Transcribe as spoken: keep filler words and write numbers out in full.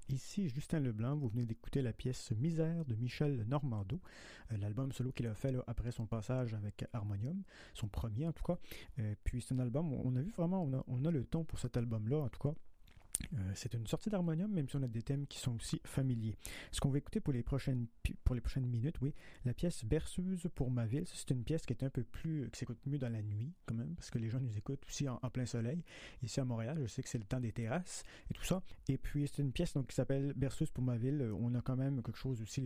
Ici Justin Leblanc, vous venez d'écouter la pièce Misère de Michel Normando, euh, l'album solo qu'il a fait là, après son passage avec Harmonium, son premier en tout cas. Euh, puis c'est un album, on a vu vraiment, on a, on a le ton pour cet album-là en tout cas. Euh, c'est une sortie d'harmonium, même si on a des thèmes qui sont aussi familiers. Ce qu'on va écouter pour les prochaines pour les prochaines minutes, oui, la pièce Berceuse pour ma ville. C'est une pièce qui est un peu plus, qui s'écoute mieux dans la nuit, quand même, parce que les gens nous écoutent aussi en, en plein soleil. Ici à Montréal, je sais que c'est le temps des terrasses et tout ça. Et puis c'est une pièce donc qui s'appelle Berceuse pour ma ville. On a quand même quelque chose aussi